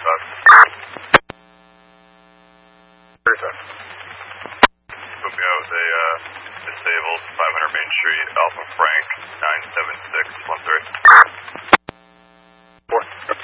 Veritas. Veritas. Put me out with a disabled 500 Main Street, Alpha Frank,